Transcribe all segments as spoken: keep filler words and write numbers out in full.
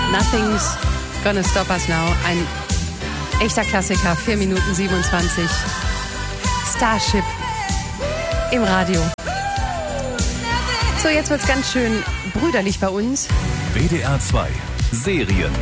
Nothing's Gonna Stop Us Now. Ein echter Klassiker, vier Minuten siebenundzwanzig. Starship im Radio. So, jetzt wird's ganz schön brüderlich bei uns. W D R zwei Serien.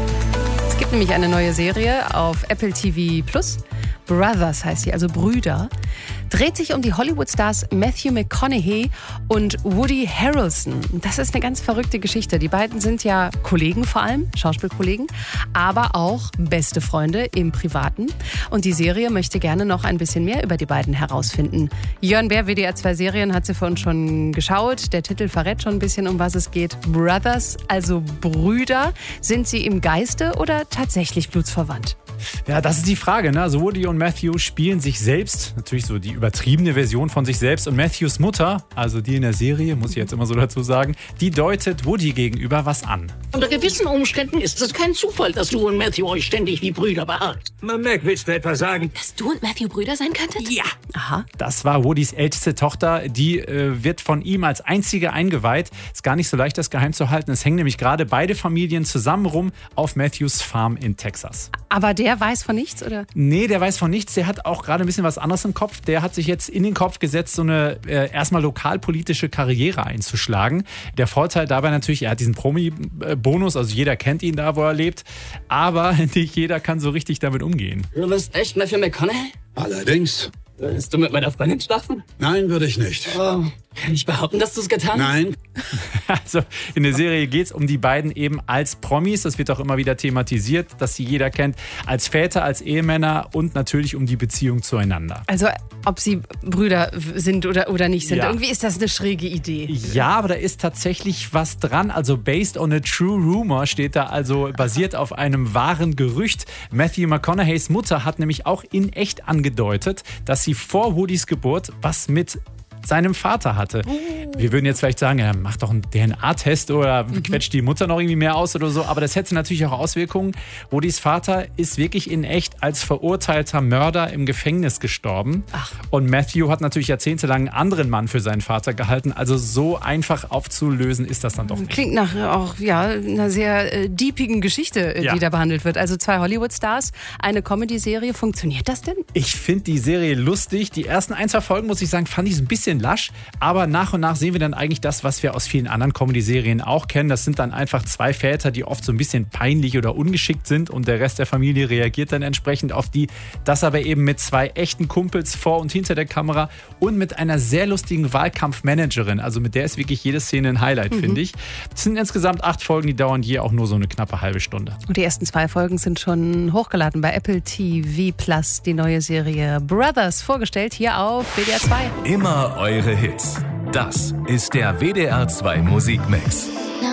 Es gibt nämlich eine neue Serie auf Apple T V Plus. Brothers heißt sie, also Brüder. Dreht sich um die Hollywood-Stars Matthew McConaughey und Woody Harrelson. Das ist eine ganz verrückte Geschichte. Die beiden sind ja Kollegen vor allem, Schauspielkollegen, aber auch beste Freunde im Privaten. Und die Serie möchte gerne noch ein bisschen mehr über die beiden herausfinden. Jörn Bär, W D R zwei Serien, hat sie für uns schon geschaut. Der Titel verrät schon ein bisschen, um was es geht. Brothers, also Brüder. Sind sie im Geiste oder tatsächlich blutsverwandt? Ja, das ist die Frage, ne? Also Woody und Matthew spielen sich selbst, natürlich so die übertriebene Version von sich selbst. Und Matthews Mutter, also die in der Serie, muss ich jetzt immer so dazu sagen, die deutet Woody gegenüber was an. Unter gewissen Umständen ist es kein Zufall, dass du und Matthew euch ständig wie Brüder behaltet. Mac, willst du etwa sagen? Dass du und Matthew Brüder sein könntet? Ja. Aha. Das war Woodys älteste Tochter. Die äh, wird von ihm als einzige eingeweiht. Ist gar nicht so leicht, das geheim zu halten. Es hängen nämlich gerade beide Familien zusammen rum auf Matthews Farm in Texas. Aber der weiß von nichts, oder? Nee, der weiß von nichts. Der hat auch gerade ein bisschen was anderes im Kopf. Der hat sich jetzt in den Kopf gesetzt, so eine äh, erstmal lokalpolitische Karriere einzuschlagen. Der Vorteil dabei natürlich, er hat diesen Promi-Bonus, also jeder kennt ihn da, wo er lebt. Aber nicht jeder kann so richtig damit umgehen. Du bist echt Matthew McConaughey? Allerdings. Willst du mit meiner Freundin schlafen? Nein, würde ich nicht. Oh, kann ich behaupten, dass du es getan hast? Nein. Also in der Serie geht es um die beiden eben als Promis. Das wird auch immer wieder thematisiert, dass sie jeder kennt. Als Väter, als Ehemänner und natürlich um die Beziehung zueinander. Also ob sie Brüder sind oder, oder nicht sind. Ja. Irgendwie ist das eine schräge Idee. Ja, aber da ist tatsächlich was dran. Also based on a true rumor steht da, also basiert auf einem wahren Gerücht. Matthew McConaugheys Mutter hat nämlich auch in echt angedeutet, dass sie vor Woodys Geburt was mit seinem Vater hatte. Wir würden jetzt vielleicht sagen, ja, mach doch einen D N A-Test oder mhm. quetscht die Mutter noch irgendwie mehr aus oder so. Aber das hätte natürlich auch Auswirkungen. Woodys Vater ist wirklich in echt als verurteilter Mörder im Gefängnis gestorben. Ach. Und Matthew hat natürlich jahrzehntelang einen anderen Mann für seinen Vater gehalten. Also so einfach aufzulösen ist das dann doch nicht. Klingt nach auch ja, einer sehr äh, deepigen Geschichte, äh, Ja. die da behandelt wird. Also zwei Hollywood-Stars, eine Comedy-Serie. Funktioniert das denn? Ich finde die Serie lustig. Die ersten ein, zwei Folgen, muss ich sagen, fand ich so ein bisschen lasch. Aber nach und nach sehen wir dann eigentlich das, was wir aus vielen anderen Comedy-Serien auch kennen. Das sind dann einfach zwei Väter, die oft so ein bisschen peinlich oder ungeschickt sind und der Rest der Familie reagiert dann entsprechend auf die. Das aber eben mit zwei echten Kumpels vor und hinter der Kamera und mit einer sehr lustigen Wahlkampfmanagerin. Also mit der ist wirklich jede Szene ein Highlight, mhm. finde ich. Es sind insgesamt acht Folgen, die dauern je auch nur so eine knappe halbe Stunde. Und die ersten zwei Folgen sind schon hochgeladen bei Apple T V Plus. Die neue Serie Brothers, vorgestellt hier auf W D R zwei. Immer eure Hits. Das ist der W D R zwei Musikmix.